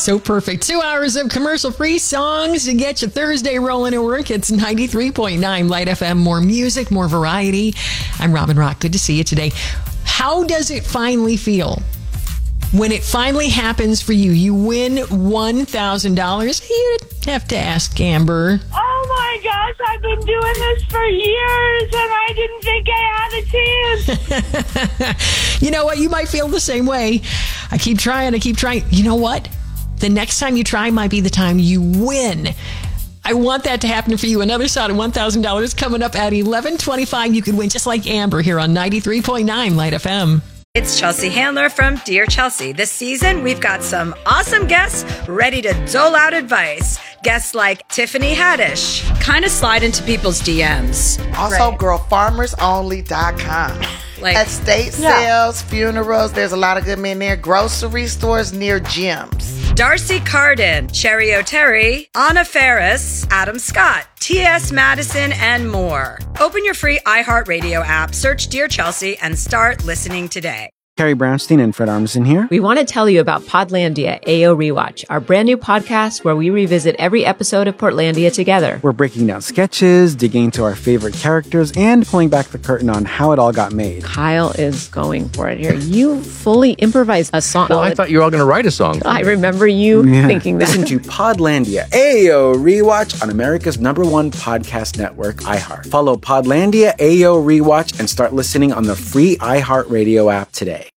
So perfect. 2 hours of commercial-free songs to get your Thursday rolling at work. It's 93.9 Light FM. More music, more variety. I'm Robin Rock. Good to see you today. How does it finally feel when it finally happens for you? You win $1,000. You have to ask Amber. Oh my gosh, I've been doing this for years and I didn't think I had a chance. You know what? You might feel the same way. I keep trying. You know what? The next time you try might be the time you win. I want that to happen for you. Another shot at $1,000 coming up at 11:25. You could win just like Amber here on 93.9 Light FM. It's Chelsea Handler from Dear Chelsea. This season, we've got some awesome guests ready to dole out advice. Guests like Tiffany Haddish, kind of slide into people's DMs. Also, girlfarmersonly.com. Estate sales, funerals, there's a lot of good men there. Grocery stores near gyms. Darcy Carden, Cherry O'Terry, Anna Ferris, Adam Scott, T.S. Madison, and more. Open your free iHeartRadio app, search Dear Chelsea, and start listening today. Carrie Brownstein and Fred Armisen here. We want to tell you about Podlandia AO Rewatch, our brand new podcast where we revisit every episode of Portlandia together. We're breaking down sketches, digging into our favorite characters, and pulling back the curtain on how it all got made. Kyle is going for it here. You fully improvised a song. Well, I thought you were all going to write a song. I remember you thinking that. Listen to Podlandia AO Rewatch on America's #1 podcast network, iHeart. Follow Podlandia AO Rewatch and start listening on the free iHeartRadio app today.